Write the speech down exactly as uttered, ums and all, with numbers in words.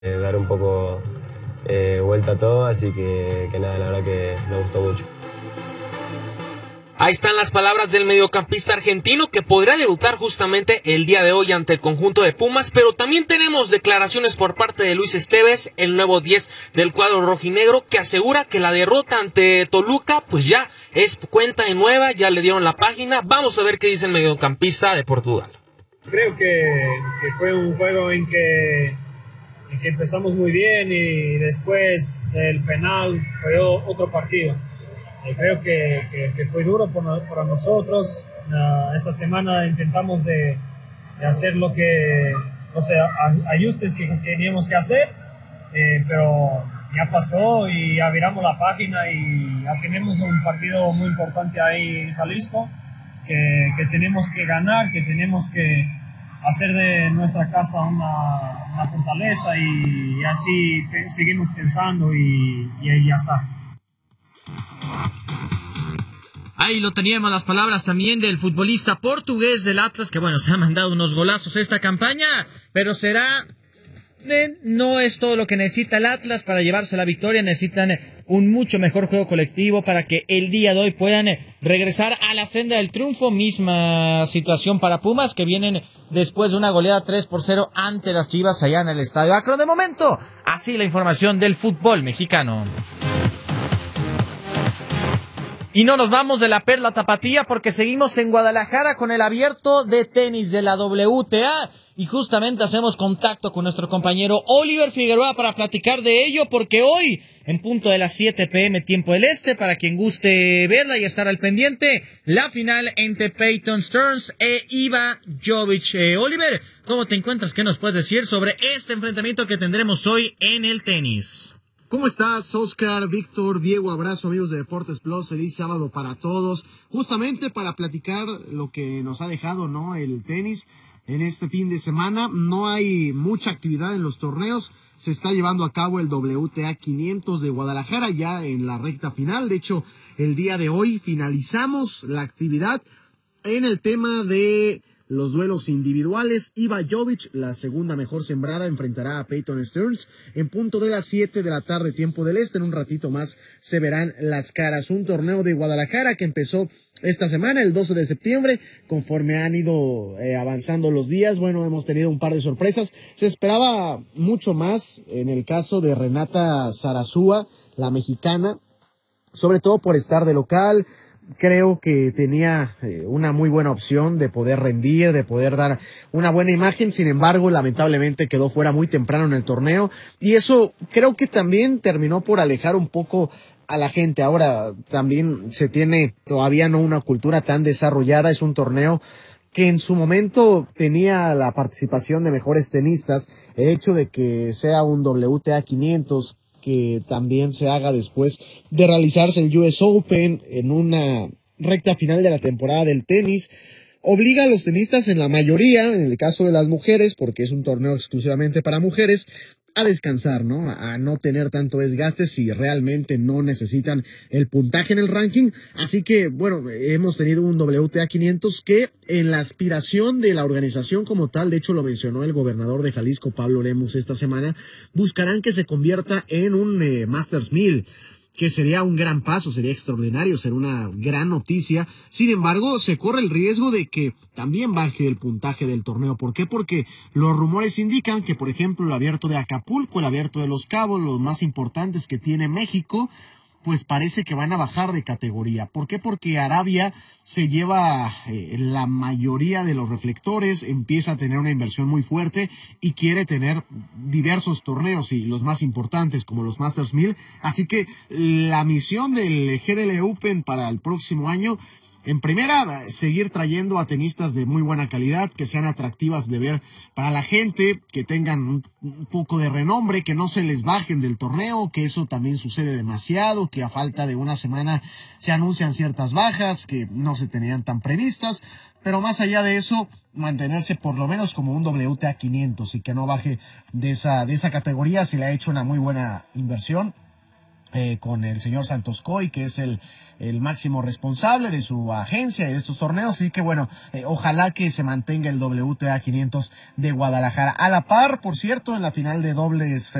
eh, dar un poco eh, vuelta a todo, así que, que nada, la verdad que me gustó mucho. Ahí están las palabras del mediocampista argentino que podrá debutar justamente el día de hoy ante el conjunto de Pumas, pero también tenemos declaraciones por parte de Luis Esteves, el nuevo diez del cuadro rojinegro, que asegura que la derrota ante Toluca pues ya es cuenta de nueva, ya le dieron la página. Vamos a ver qué dice el mediocampista de Portugal. Creo que, que fue un juego en que, en que empezamos muy bien y después del penal fue otro partido. Eh, creo que, que, que fue duro por, para nosotros. Uh, esta semana intentamos de, de hacer lo que, o sea, ajustes que teníamos que hacer, eh, pero ya pasó y ya viramos la página y ya tenemos un partido muy importante ahí en Jalisco que, que tenemos que ganar, que tenemos que hacer de nuestra casa una, una fortaleza y, y así seguimos pensando y, y ahí ya está. Ahí lo teníamos, las palabras también del futbolista portugués del Atlas, que bueno, se ha mandado unos golazos esta campaña, pero será... Eh, no es todo lo que necesita el Atlas para llevarse la victoria. Necesitan eh, un mucho mejor juego colectivo para que el día de hoy puedan eh, regresar a la senda del triunfo. Misma situación para Pumas, que vienen después de una goleada tres por cero ante las Chivas allá en el Estadio Akron. De momento, así la información del fútbol mexicano. Y no nos vamos de la Perla Tapatía porque seguimos en Guadalajara con el abierto de tenis de la W T A y justamente hacemos contacto con nuestro compañero Oliver Figueroa para platicar de ello, porque hoy en punto de las siete pm tiempo del este, para quien guste verla y estar al pendiente, la final entre Peyton Stearns e Iva Jovic. Eh, Oliver, ¿cómo te encuentras? ¿Qué nos puedes decir sobre este enfrentamiento que tendremos hoy en el tenis? ¿Cómo estás, Oscar, Víctor, Diego? Abrazo, amigos de Deportes Plus. Feliz sábado para todos. Justamente para platicar lo que nos ha dejado, ¿no?, el tenis en este fin de semana. No hay mucha actividad en los torneos. Se está llevando a cabo el W T A quinientos de Guadalajara ya en la recta final. De hecho, el día de hoy finalizamos la actividad en el tema de los duelos individuales. Iva Jovic, la segunda mejor sembrada, enfrentará a Peyton Stearns en punto de las siete de la tarde, tiempo del este. En un ratito más se verán las caras. Un torneo de Guadalajara que empezó esta semana, el doce de septiembre, conforme han ido eh, avanzando los días. Bueno, hemos tenido un par de sorpresas. Se esperaba mucho más en el caso de Renata Zarazúa, la mexicana, sobre todo por estar de local. Creo que tenía eh, una muy buena opción de poder rendir, de poder dar una buena imagen. Sin embargo, lamentablemente quedó fuera muy temprano en el torneo y eso creo que también terminó por alejar un poco a la gente. Ahora también se tiene todavía no una cultura tan desarrollada. Es un torneo que en su momento tenía la participación de mejores tenistas. El hecho de que sea un W T A quinientos, que también se haga después de realizarse el U S Open en una recta final de la temporada del tenis, obliga a los tenistas, en la mayoría, en el caso de las mujeres, porque es un torneo exclusivamente para mujeres, a descansar, ¿no? A no tener tanto desgaste si realmente no necesitan el puntaje en el ranking. Así que, bueno, hemos tenido un W T A quinientos que en la aspiración de la organización como tal, de hecho lo mencionó el gobernador de Jalisco, Pablo Lemus, esta semana, buscarán que se convierta en un eh, Masters mil, que sería un gran paso, sería extraordinario, sería una gran noticia. Sin embargo, se corre el riesgo de que también baje el puntaje del torneo. ¿Por qué? Porque los rumores indican que, por ejemplo, el abierto de Acapulco, el abierto de Los Cabos, los más importantes que tiene México, pues parece que van a bajar de categoría. ¿Por qué? Porque Arabia se lleva eh, la mayoría de los reflectores, empieza a tener una inversión muy fuerte y quiere tener diversos torneos y los más importantes como los Masters mil. Así que la misión del G D L Open para el próximo año, en primera, seguir trayendo a tenistas de muy buena calidad, que sean atractivas de ver para la gente, que tengan un, un poco de renombre, que no se les bajen del torneo, que eso también sucede demasiado, que a falta de una semana se anuncian ciertas bajas que no se tenían tan previstas, pero más allá de eso, mantenerse por lo menos como un W T A quinientos y que no baje de esa, de esa categoría. Se le ha hecho una muy buena inversión Eh, con el señor Santos Coy, que es el, el máximo responsable de su agencia y de estos torneos, así que bueno, eh, ojalá que se mantenga el W T A quinientos de Guadalajara. A la par, por cierto, en la final de dobles